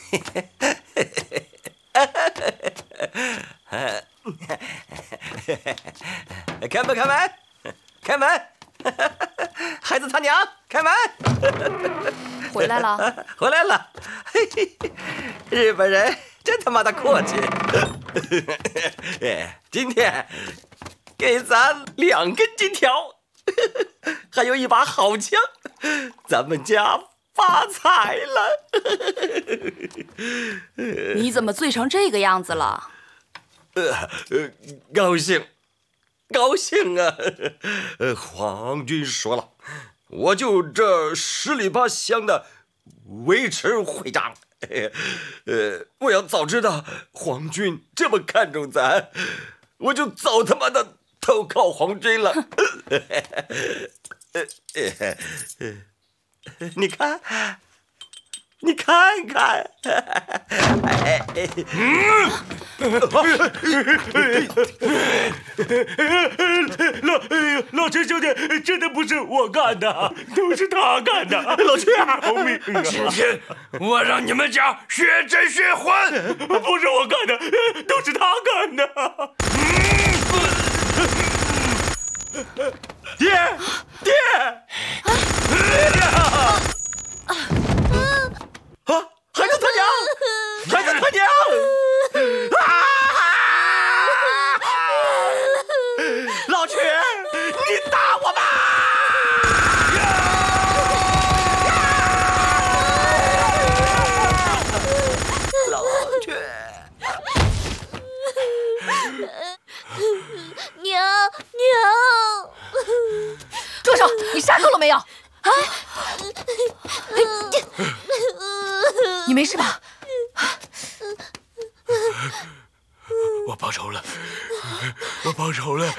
开门，开门，开门！孩子他娘，开门！ 回来了， 回来了！嘿嘿，日本人真他妈的阔气！今天给咱2根金条，还有一把好枪，咱们家发财了！ 你怎么醉成这个样子了？ 高兴，高兴啊！皇军说了，我就这10里8乡的维持会长。我要早知道皇军这么看重咱，我就早他妈的投靠皇军了。你看，你看看， 老陈兄弟，真的不是我干的，都是他干的。 老屈， 饶命啊！ 今天我让你们家血债血还， 不是我干的，都是他干的。 爹，爹！啊！孩子他娘！孩子他娘！啊！老曲，你打我吧！老曲， 娘， 住手！你杀够了没有？啊！你没事吧？ 我报仇了，我报仇了。